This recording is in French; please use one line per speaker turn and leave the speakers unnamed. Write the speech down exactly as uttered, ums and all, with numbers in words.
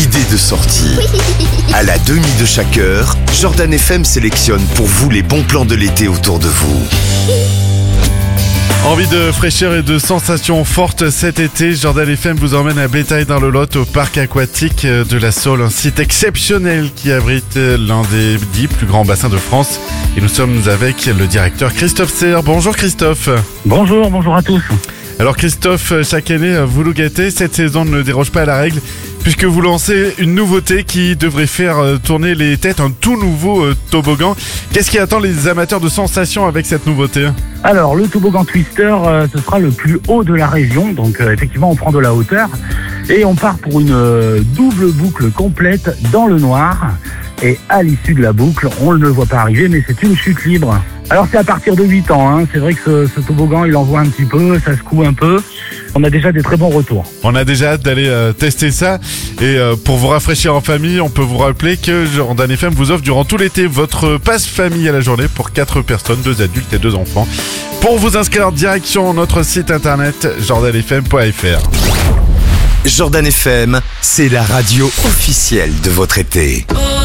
idée de sortie. À la demi de chaque heure, Jordan F M sélectionne pour vous les bons plans de l'été autour de vous.
Envie de fraîcheur et de sensations fortes cet été, Jordan F M vous emmène à Bétail dans le Lot au parc aquatique de la Saule, un site exceptionnel qui abrite l'un des dix plus grands bassins de France. Et nous sommes avec le directeur Christophe Serre. Bonjour Christophe.
Bonjour, bonjour à tous.
Alors Christophe, chaque année vous nous gâtez, cette saison ne déroge pas à la règle puisque vous lancez une nouveauté qui devrait faire tourner les têtes, un tout nouveau toboggan. Qu'est-ce qui attend les amateurs de sensations avec cette nouveauté ?
Alors le toboggan Twister, euh, ce sera le plus haut de la région, donc euh, effectivement on prend de la hauteur et on part pour une euh, double boucle complète dans le noir. Et à l'issue de la boucle, on ne le voit pas arriver, mais c'est une chute libre. Alors c'est à partir de huit ans, hein. C'est vrai que ce, ce toboggan, il envoie un petit peu, ça secoue un peu. On a déjà des très bons retours.
On a déjà hâte d'aller euh, tester ça. Et euh, pour vous rafraîchir en famille, on peut vous rappeler que Jordan F M vous offre durant tout l'été votre passe famille à la journée pour quatre personnes, deux adultes et deux enfants. Pour vous inscrire, direction notre site internet jordan f m point f r.
Jordan F M, c'est la radio officielle de votre été.